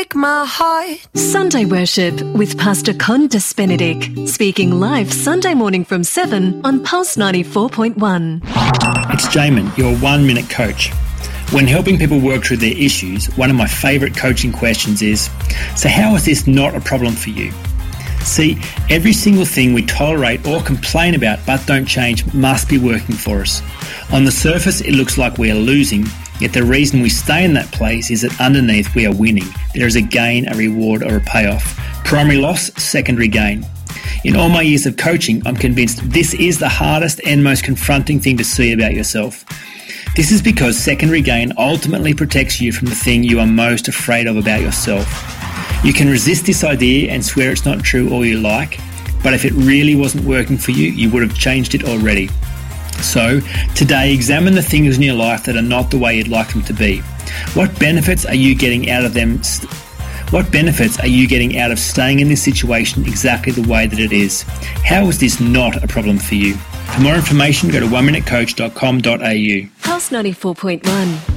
break my heart. Sunday Worship with Pastor Condas Benedict, speaking live Sunday morning from 7 on Pulse 94.1. It's Jamin, your 1-minute coach. When helping people work through their issues, one of my favourite coaching questions is, so how is this not a problem for you? See, every single thing we tolerate or complain about but don't change must be working for us. On the surface, it looks like we are losing, yet the reason we stay in that place is that underneath we are winning. There is a gain, a reward, or a payoff. Primary loss, secondary gain. In all my years of coaching, I'm convinced this is the hardest and most confronting thing to see about yourself. This is because secondary gain ultimately protects you from the thing you are most afraid of about yourself. You can resist this idea and swear it's not true all you like, but if it really wasn't working for you, you would have changed it already. So, today, examine the things in your life that are not the way you'd like them to be. What benefits are you getting out of them? What benefits are you getting out of staying in this situation exactly the way that it is? How is this not a problem for you? For more information, go to oneminutecoach.com.au. Pulse 94.1.